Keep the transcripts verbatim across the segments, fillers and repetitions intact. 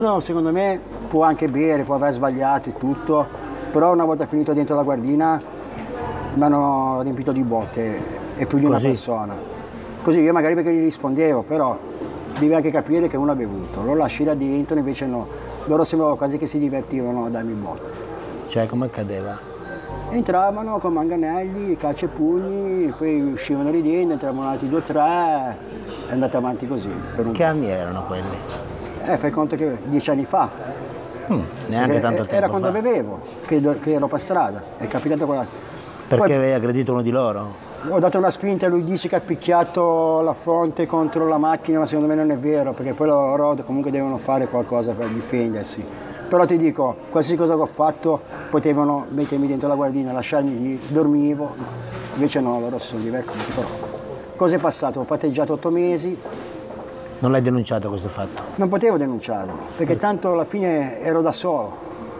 No, secondo me può anche bere, può aver sbagliato e tutto, però una volta finito dentro la guardina mi hanno riempito di botte e più di una Così? persona. Così io magari perché gli rispondevo, però devi anche capire che uno ha bevuto, lo lasci là dentro, invece no, loro sembrava quasi che si divertivano a darmi botte. Cioè, come accadeva? Entravano con manganelli, calci e pugni, poi uscivano ridendo, entravano altri due o tre, è andata avanti così. Per un Che anni erano quelli? Eh, fai conto che dieci anni fa. Mm, neanche Perché tanto tempo era quando fa. bevevo, che, do- che ero per strada, è capitato quella. Perché Poi avevi aggredito uno di loro? ho dato una spinta e lui dice che ha picchiato la fronte contro la macchina, ma secondo me non è vero, perché poi loro comunque devono fare qualcosa per difendersi. Però ti dico, qualsiasi cosa che ho fatto potevano mettermi dentro la guardina, lasciarmi lì, dormivo, invece no, loro si sono divertiti. Però. Cosa è passato? Ho patteggiato otto mesi, Non l'hai denunciato questo fatto? non potevo denunciarlo, perché tanto alla fine ero da solo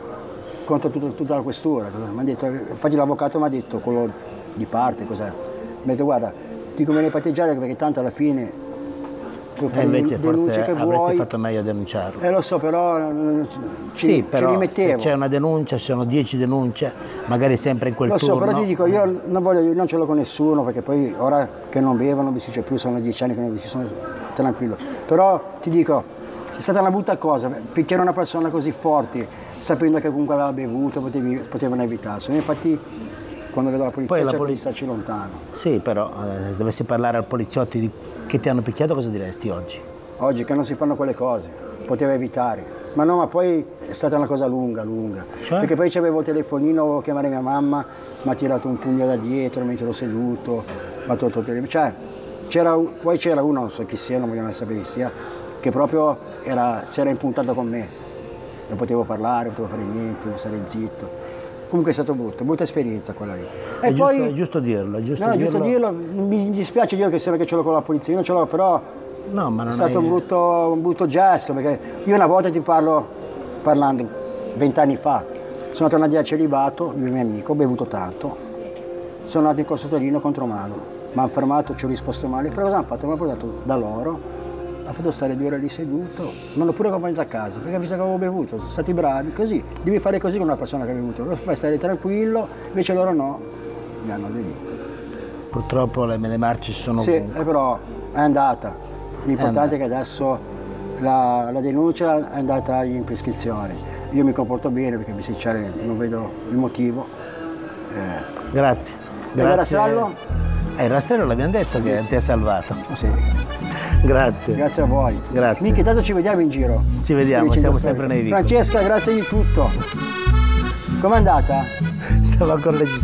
contro tutto- tutta la questura. Mi ha detto, infatti l'avvocato mi ha detto, quello di parte, cos'è? Mi ha detto, guarda, ti conviene patteggiare perché tanto alla fine puoi E fare invece le denunce forse che avresti vuoi. fatto meglio a denunciarlo. Eh lo so, però eh, ci, Sì, ci però se rimettevo. c'è una denuncia, ci sono dieci denunce, magari sempre in quel Lo so, turno. però ti dico, io non, voglio, non ce l'ho con nessuno, perché poi ora che non bevo non mi si dice più, sono dieci anni che non mi si sono tranquillo. Però ti dico, è stata una brutta cosa, picchiare una persona così forte, sapendo che comunque aveva bevuto, potevi, potevano evitarselo. Infatti quando vedo la polizia Poi la cerco poli- di starci lontano. Sì, però eh, se dovessi parlare al poliziotti di- che ti hanno picchiato, cosa diresti oggi? Oggi che non si fanno quelle cose, poteva evitare. Ma no, ma poi è stata una cosa lunga, lunga. Cioè? Perché poi c'avevo il telefonino, volevo chiamare mia mamma, mi ha tirato un pugno da dietro mentre ero seduto, mi ha tolto il telefono. Cioè, c'era, poi c'era uno, non so chi sia, non voglio sapere chi sia, che proprio era, si era impuntato con me. Non potevo parlare, non potevo fare niente, dovevo stare zitto. Comunque è stato brutto, brutta esperienza quella lì. È, E giusto, poi, è giusto dirlo, è giusto no, è dirlo. giusto dirlo, mi dispiace dire che sembra che ce l'ho con la polizia, io non ce l'ho, però No, ma è non stato hai- un brutto, un brutto gesto, perché io una volta ti parlo, parlando, vent'anni fa, sono tornato a celibato, lui è mio amico, ho bevuto tanto, sono andato in Corso Torino contro mano, mi hanno fermato, ci ho risposto male, però cosa hanno fatto? Mi hanno portato da loro, ha fatto stare due ore lì seduto, mi hanno pure accompagnato a casa, perché visto che avevo bevuto, sono stati bravi, così, devi fare così con una persona che ha bevuto, lo fai stare tranquillo, invece loro no, mi hanno aggredito. Purtroppo le, le marce sono Sì, ovunque. eh, però è andata. L'importante è che adesso la, la denuncia è andata in prescrizione. Io mi comporto bene perché mi si dice, non vedo il motivo. Eh, Grazie. E il rastrello? Eh, il rastrello l'abbiamo detto che ti ha salvato. sì, Grazie. grazie a voi. Grazie. Mica, tanto ci vediamo in giro. Ci vediamo, Per i siamo cinque sempre stelle. nei vicoli. Francesca, grazie di tutto. Com'è andata? Stavo ancora registrando.